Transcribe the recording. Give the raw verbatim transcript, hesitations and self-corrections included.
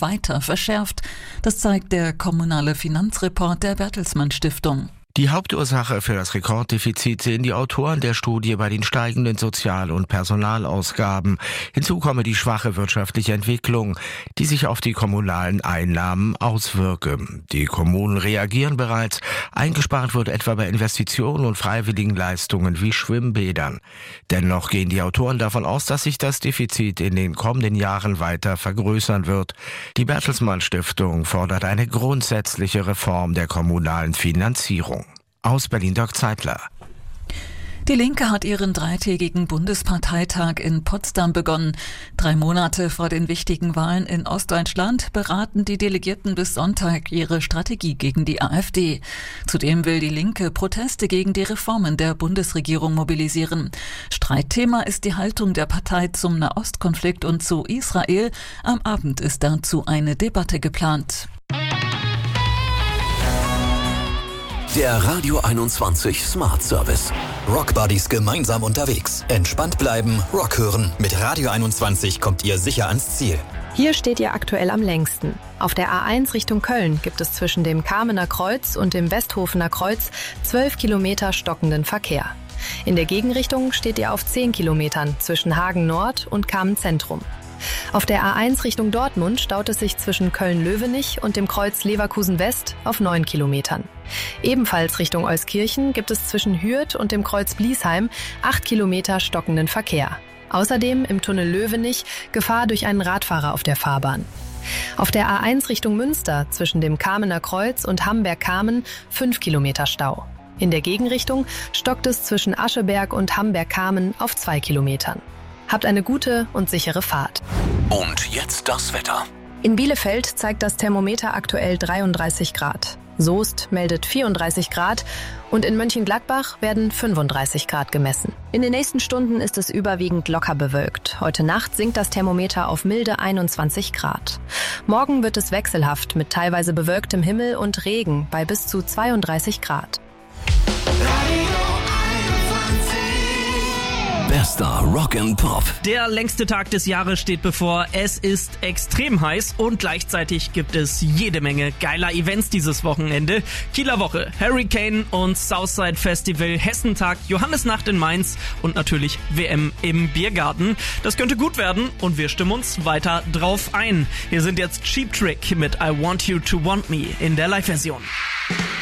noch weiter verschärft. Das zeigt der kommunale Finanzreport der Bertelsmann Stiftung. Die Hauptursache für das Rekorddefizit sehen die Autoren der Studie bei den steigenden Sozial- und Personalausgaben. Hinzu komme die schwache wirtschaftliche Entwicklung, die sich auf die kommunalen Einnahmen auswirke. Die Kommunen reagieren bereits. Eingespart wird etwa bei Investitionen und freiwilligen Leistungen wie Schwimmbädern. Dennoch gehen die Autoren davon aus, dass sich das Defizit in den kommenden Jahren weiter vergrößern wird. Die Bertelsmann Stiftung fordert eine grundsätzliche Reform der kommunalen Finanzierung. Aus Berlin Dirk Zeitler. Die Linke hat ihren dreitägigen Bundesparteitag in Potsdam begonnen. Drei Monate vor den wichtigen Wahlen in Ostdeutschland beraten die Delegierten bis Sonntag ihre Strategie gegen die AfD. Zudem will die Linke Proteste gegen die Reformen der Bundesregierung mobilisieren. Streitthema ist die Haltung der Partei zum Nahostkonflikt und zu Israel. Am Abend ist dazu eine Debatte geplant. Der Radio einundzwanzig Smart Service. Rock Buddies gemeinsam unterwegs. Entspannt bleiben, Rock hören. Mit Radio einundzwanzig kommt ihr sicher ans Ziel. Hier steht ihr aktuell am längsten. Auf der A eins Richtung Köln gibt es zwischen dem Kamener Kreuz und dem Westhofener Kreuz zwölf Kilometer stockenden Verkehr. In der Gegenrichtung steht ihr auf zehn Kilometern zwischen Hagen Nord und Kamen Zentrum. Auf der A eins Richtung Dortmund staut es sich zwischen Köln-Löwenich und dem Kreuz Leverkusen West auf neun Kilometern. Ebenfalls Richtung Euskirchen gibt es zwischen Hürth und dem Kreuz Bliesheim acht Kilometer stockenden Verkehr. Außerdem im Tunnel Löwenich Gefahr durch einen Radfahrer auf der Fahrbahn. Auf der A eins Richtung Münster zwischen dem Kamener Kreuz und Hamberg-Kamen fünf Kilometer Stau. In der Gegenrichtung stockt es zwischen Ascheberg und Hamberg-Kamen auf zwei Kilometern. Habt eine gute und sichere Fahrt. Und jetzt das Wetter. In Bielefeld zeigt das Thermometer aktuell dreiunddreißig Grad. Soest meldet vierunddreißig Grad und in Mönchengladbach werden fünfunddreißig Grad gemessen. In den nächsten Stunden ist es überwiegend locker bewölkt. Heute Nacht sinkt das Thermometer auf milde einundzwanzig Grad. Morgen wird es wechselhaft mit teilweise bewölktem Himmel und Regen bei bis zu zweiunddreißig Grad. Bester Rock and Pop. Der längste Tag des Jahres steht bevor. Es ist extrem heiß und gleichzeitig gibt es jede Menge geiler Events dieses Wochenende. Kieler Woche, Hurricane und Southside Festival, Hessentag, Johannisnacht in Mainz und natürlich W M im Biergarten. Das könnte gut werden und wir stimmen uns weiter drauf ein. Hier sind jetzt Cheap Trick mit I Want You to Want Me in der Live-Version.